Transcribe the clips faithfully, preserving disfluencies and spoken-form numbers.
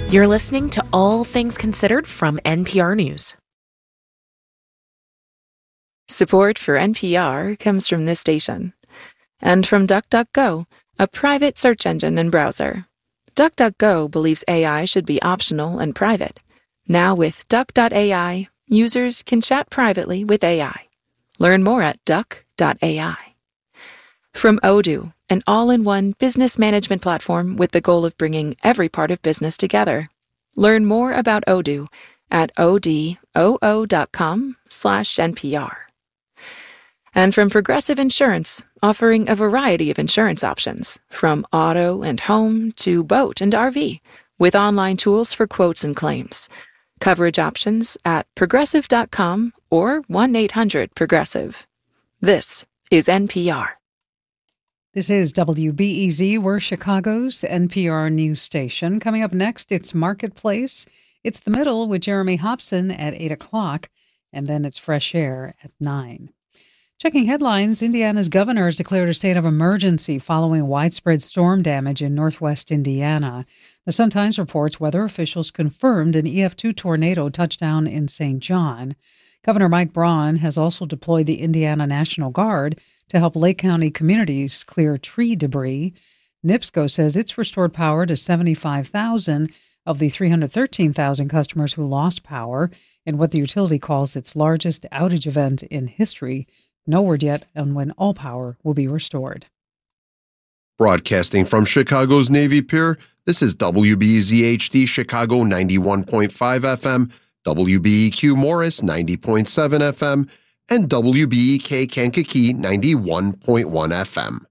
You're listening to All Things Considered from N P R News. Support for N P R comes from this station and from DuckDuckGo, a private search engine and browser. DuckDuckGo believes A I should be optional and private. Now with Duck dot A I, users can chat privately with A I. Learn more at Duck dot A I. From Odoo, an all-in-one business management platform with the goal of bringing every part of business together. Learn more about Odoo at odoo dot com slash N P R. And from Progressive Insurance, offering a variety of insurance options, from auto and home to boat and R V, with online tools for quotes and claims. Coverage options at progressive dot com or one eight hundred progressive. This is N P R. This is W B E Z. We're Chicago's N P R news station. Coming up next, it's Marketplace. It's The Middle with Jeremy Hobson at eight o'clock, and then it's Fresh Air at nine. Checking headlines, Indiana's governor has declared a state of emergency following widespread storm damage in northwest Indiana. The Sun-Times reports weather officials confirmed an E F two tornado touchdown in Saint John. Governor Mike Braun has also deployed the Indiana National Guard to help Lake County communities clear tree debris. NIPSCO says it's restored power to seventy-five thousand of the three hundred thirteen thousand customers who lost power in what the utility calls its largest outage event in history. No word yet on when all power will be restored. Broadcasting from Chicago's Navy Pier, this is W B E Z H D Chicago ninety-one point five F M, W B E Q Morris ninety point seven F M, and W B E K Kankakee ninety-one point one F M.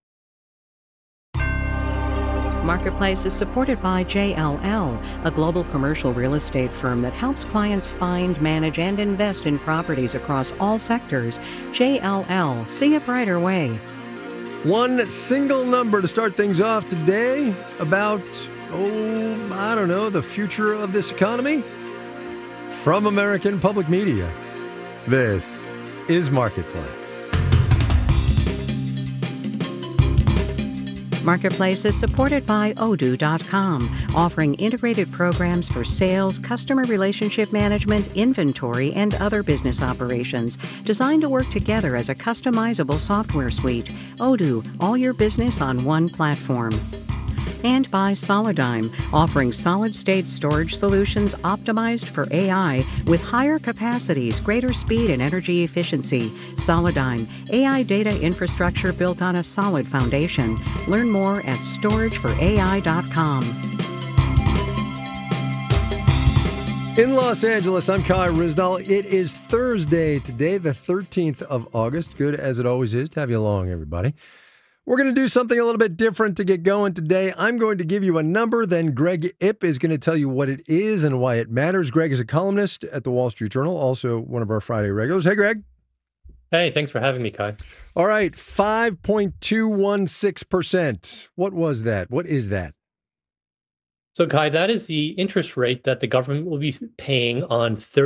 Marketplace is supported by J L L, a global commercial real estate firm that helps clients find, manage, and invest in properties across all sectors. J L L, see a brighter way. One single number to start things off today about, oh, I don't know, the future of this economy? From American Public Media, this is Marketplace. Marketplace is supported by odoo dot com, offering integrated programs for sales, customer relationship management, inventory, and other business operations, designed to work together as a customizable software suite. Odoo, all your business on one platform. And by Solidigm, offering solid-state storage solutions optimized for A I with higher capacities, greater speed, and energy efficiency. Solidigm, A I data infrastructure built on a solid foundation. Learn more at storage for A I dot com. In Los Angeles, I'm Kai Ryssdal. It is Thursday today, the thirteenth of August. Good as it always is to have you along, everybody. We're going to do something a little bit different to get going today. I'm going to give you a number, then Greg Ip is going to tell you what it is and why it matters. Greg is a columnist at the Wall Street Journal, also one of our Friday regulars. Hey, Greg. Hey, thanks for having me, Kai. All right, five point two one six percent. What was that? What is that? So, Kai, that is the interest rate that the government will be paying on thirty